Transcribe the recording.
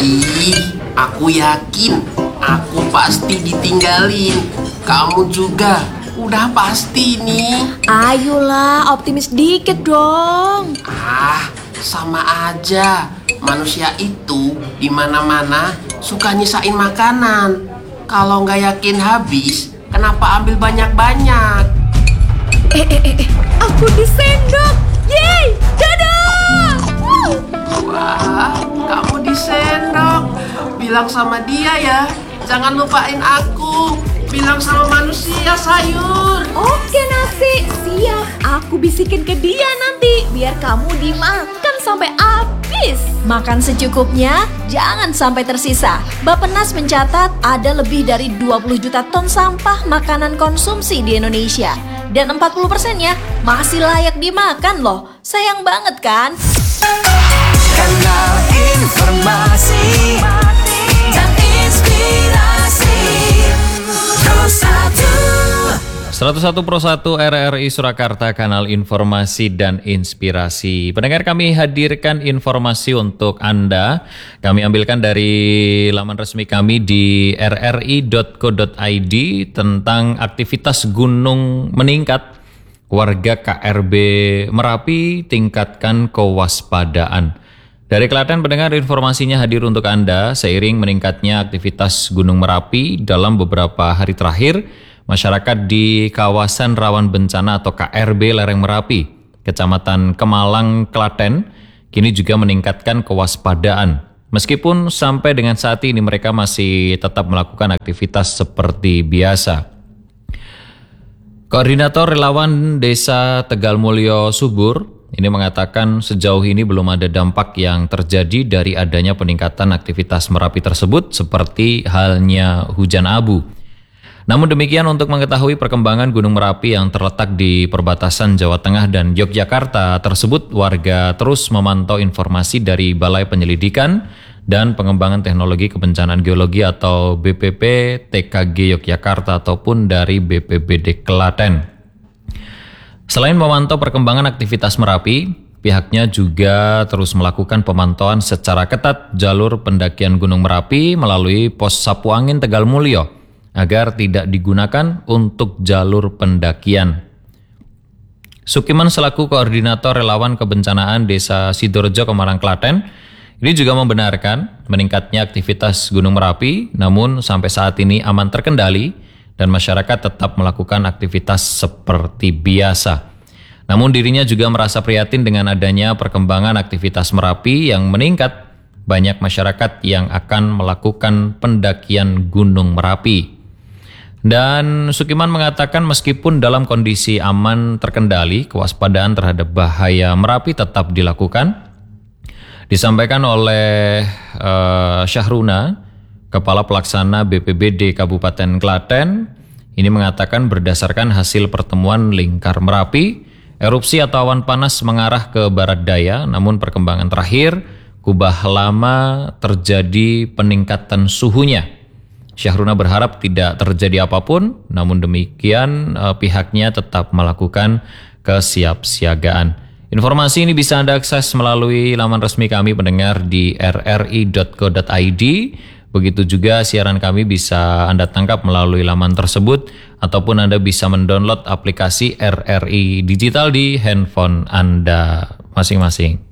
Ih, aku yakin aku pasti ditinggalin. Kamu juga udah pasti nih. Ayolah, optimis dikit dong. Sama aja. Manusia itu di mana-mana suka nyisain makanan. Kalau nggak yakin habis, kenapa ambil banyak-banyak? Aku disendok. Yeay, dadah. Wah, kamu disendok. Bilang sama dia ya, jangan lupain aku. Bilang sama manusia sayur. Oke nasi, siap. Aku bisikin ke dia nanti, biar kamu dimakan sampai habis. Makan secukupnya, jangan sampai tersisa. Bappenas mencatat ada lebih dari 20 juta ton sampah makanan konsumsi di Indonesia. Dan 40%-nya masih layak dimakan loh. Sayang banget kan? Kanal informasi dan inspirasi Pro 101 Pro 1 RRI Surakarta, kanal informasi dan inspirasi. Pendengar, kami hadirkan informasi untuk Anda. Kami ambilkan dari laman resmi kami di rri.co.id tentang aktivitas gunung meningkat. Warga KRB Merapi tingkatkan kewaspadaan. Dari Klaten, pendengar, informasinya hadir untuk Anda. Seiring meningkatnya aktivitas Gunung Merapi dalam beberapa hari terakhir, masyarakat di kawasan rawan bencana atau KRB Lereng Merapi, Kecamatan Kemalang, Klaten, kini juga meningkatkan kewaspadaan. Meskipun sampai dengan saat ini mereka masih tetap melakukan aktivitas seperti biasa. Koordinator Relawan Desa Tegal Mulyo Subur ini mengatakan sejauh ini belum ada dampak yang terjadi dari adanya peningkatan aktivitas Merapi tersebut seperti halnya hujan abu. Namun demikian, untuk mengetahui perkembangan Gunung Merapi yang terletak di perbatasan Jawa Tengah dan Yogyakarta tersebut, warga terus memantau informasi dari Balai Penyelidikan dan Pengembangan Teknologi Kebencanaan Geologi atau BPP TKG Yogyakarta ataupun dari BPBD Klaten. Selain memantau perkembangan aktivitas Merapi, pihaknya juga terus melakukan pemantauan secara ketat jalur pendakian Gunung Merapi melalui pos Sapu Angin Tegal Mulyo agar tidak digunakan untuk jalur pendakian. Sukiman selaku koordinator relawan kebencanaan Desa Sidorejo, Kemalang, Klaten, ini juga membenarkan meningkatnya aktivitas Gunung Merapi, namun sampai saat ini aman terkendali dan masyarakat tetap melakukan aktivitas seperti biasa. Namun dirinya juga merasa prihatin dengan adanya perkembangan aktivitas Merapi yang meningkat. Banyak masyarakat yang akan melakukan pendakian Gunung Merapi. Dan Sukiman mengatakan meskipun dalam kondisi aman terkendali, kewaspadaan terhadap bahaya Merapi tetap dilakukan. Disampaikan oleh Syahruna, Kepala Pelaksana BPBD Kabupaten Klaten, ini mengatakan berdasarkan hasil pertemuan lingkar Merapi, erupsi atau awan panas mengarah ke barat daya, namun perkembangan terakhir, kubah lama terjadi peningkatan suhunya. Syahruna berharap tidak terjadi apapun, namun demikian pihaknya tetap melakukan kesiapsiagaan. Informasi ini bisa Anda akses melalui laman resmi kami pendengar di rri.co.id. Begitu juga siaran kami bisa Anda tangkap melalui laman tersebut, ataupun Anda bisa mendownload aplikasi RRI Digital di handphone Anda masing-masing.